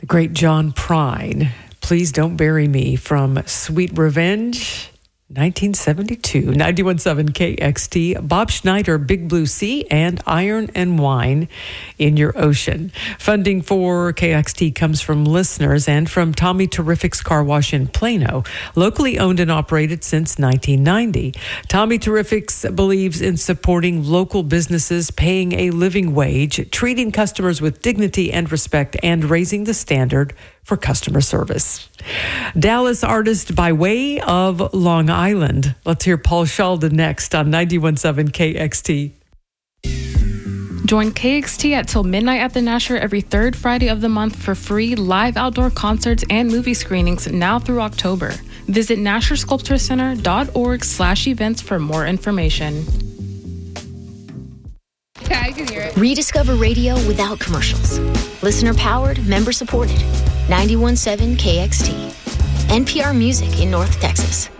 Great John Prine, Please Don't Bury Me, from Sweet Revenge, 1972. 91.7 KXT, Bob Schneider, Big Blue Sea, and Iron and Wine in Your Ocean. Funding for KXT comes from listeners and from Tommy Terrific's Car Wash in Plano, locally owned and operated since 1990. Tommy Terrific's believes in supporting local businesses, paying a living wage, treating customers with dignity and respect, and raising the standard for customer service. Dallas artist by way of Long Island. Let's hear Paul Sheldon next on 91.7 KXT. Join KXT at till midnight at the Nasher every third Friday of the month for free live outdoor concerts and movie screenings now through October. Visit NasherSculptureCenter.org/events for more information. Yeah, I can hear it. Rediscover radio without commercials. Listener powered, member supported. 91.7 KXT. NPR Music in North Texas.